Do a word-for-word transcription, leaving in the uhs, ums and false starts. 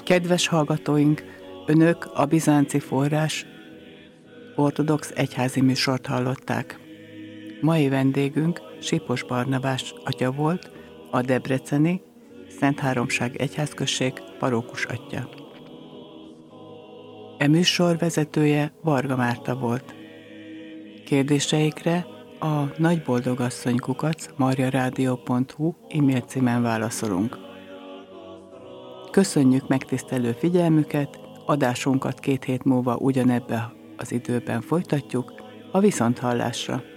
Kedves hallgatóink, Önök a Bizánci Forrás ortodox egyházi műsort hallották. Mai vendégünk Sipos Barnabás atya volt, a debreceni Szent Háromság egyházközség parókus atya. E műsor vezetője Varga Márta volt. Kérdéseikre a nagyboldogasszony kukac marjaradio pont hu e-mail címen válaszolunk. Köszönjük megtisztelő figyelmüket, adásunkat két hét múlva ugyanebbe az időben folytatjuk, a viszonthallásra.